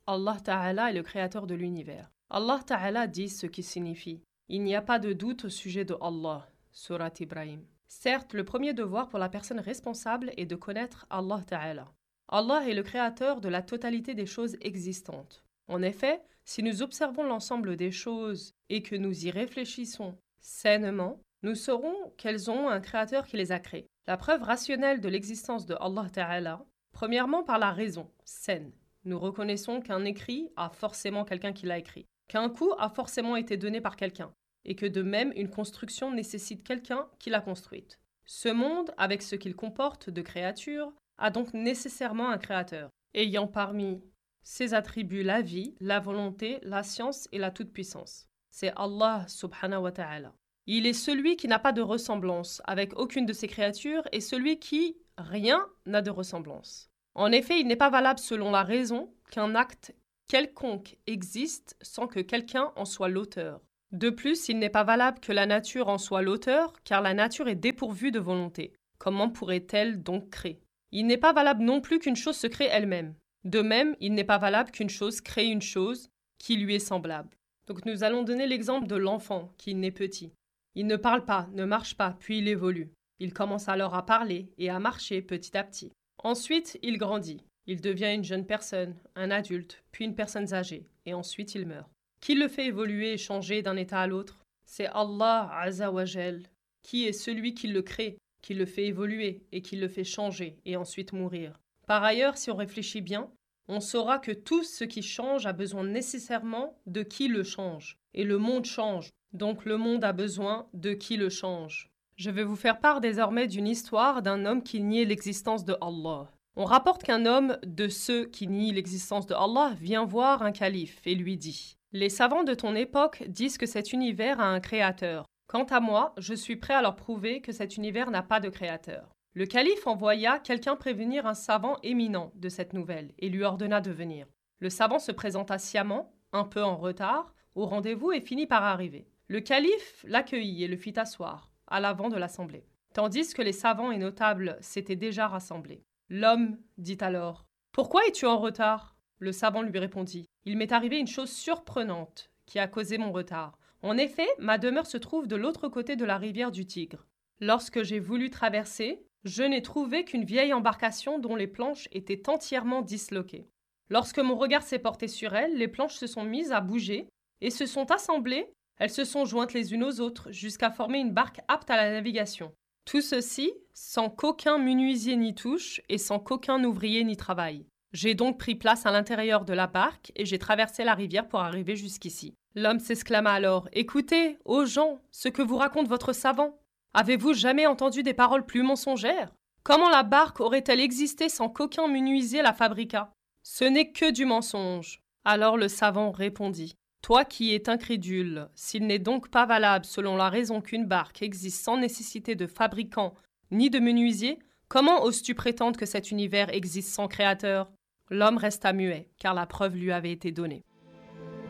Allah Ta'ala est le créateur de l'univers. Allah Ta'ala dit ce qui signifie « Il n'y a pas de doute au sujet de Allah » Surat Ibrahim. Certes, le premier devoir pour la personne responsable est de connaître Allah Ta'ala. Allah est le créateur de la totalité des choses existantes. En effet, si nous observons l'ensemble des choses et que nous y réfléchissons sainement, nous saurons qu'elles ont un créateur qui les a créées. La preuve rationnelle de l'existence de Allah Ta'ala, premièrement par la raison, saine. Nous reconnaissons qu'un écrit a forcément quelqu'un qui l'a écrit, qu'un coup a forcément été donné par quelqu'un, et que de même une construction nécessite quelqu'un qui l'a construite. Ce monde, avec ce qu'il comporte de créatures, a donc nécessairement un créateur, ayant parmi ses attributs la vie, la volonté, la science et la toute-puissance. C'est Allah subhanahu wa ta'ala. Il est celui qui n'a pas de ressemblance avec aucune de ses créatures et celui qui, rien, n'a de ressemblance. En effet, il n'est pas valable selon la raison qu'un acte quelconque existe sans que quelqu'un en soit l'auteur. De plus, il n'est pas valable que la nature en soit l'auteur, car la nature est dépourvue de volonté. Comment pourrait-elle donc créer? Il n'est pas valable non plus qu'une chose se crée elle-même. De même, il n'est pas valable qu'une chose crée une chose qui lui est semblable. Donc nous allons donner l'exemple de l'enfant qui naît petit. Il ne parle pas, ne marche pas, puis il évolue. Il commence alors à parler et à marcher petit à petit. Ensuite, il grandit. Il devient une jeune personne, un adulte, puis une personne âgée, et ensuite il meurt. Qui le fait évoluer et changer d'un état à l'autre? C'est Allah Azza wa Jal, qui est celui qui le crée, qui le fait évoluer et qui le fait changer et ensuite mourir. Par ailleurs, si on réfléchit bien, on saura que tout ce qui change a besoin nécessairement de qui le change. Et le monde change, donc le monde a besoin de qui le change. Je vais vous faire part désormais d'une histoire d'un homme qui niait l'existence de Allah. On rapporte qu'un homme de ceux qui nient l'existence de Allah vient voir un calife et lui dit « Les savants de ton époque disent que cet univers a un créateur. Quant à moi, je suis prêt à leur prouver que cet univers n'a pas de créateur. » Le calife envoya quelqu'un prévenir un savant éminent de cette nouvelle et lui ordonna de venir. Le savant se présenta sciemment, un peu en retard, au rendez-vous et finit par arriver. Le calife l'accueillit et le fit asseoir, à l'avant de l'assemblée, tandis que les savants et notables s'étaient déjà rassemblés. L'homme dit alors « Pourquoi es-tu en retard ?» Le savant lui répondit « Il m'est arrivé une chose surprenante qui a causé mon retard. En effet, ma demeure se trouve de l'autre côté de la rivière du Tigre. Lorsque j'ai voulu traverser, je n'ai trouvé qu'une vieille embarcation dont les planches étaient entièrement disloquées. Lorsque mon regard s'est porté sur elle, les planches se sont mises à bouger et se sont assemblées. Elles se sont jointes les unes aux autres jusqu'à former une barque apte à la navigation. Tout ceci sans qu'aucun menuisier n'y touche et sans qu'aucun ouvrier n'y travaille. J'ai donc pris place à l'intérieur de la barque et j'ai traversé la rivière pour arriver jusqu'ici. » L'homme s'exclama alors « Écoutez, ô gens, ce que vous raconte votre savant. Avez-vous jamais entendu des paroles plus mensongères? Comment la barque aurait-elle existé sans qu'aucun menuisier la fabriquât? Ce n'est que du mensonge. » Alors le savant répondit « Toi qui es incrédule, s'il n'est donc pas valable selon la raison qu'une barque existe sans nécessité de fabricant ni de menuisier, comment oses-tu prétendre que cet univers existe sans créateur ?» L'homme resta muet, car la preuve lui avait été donnée.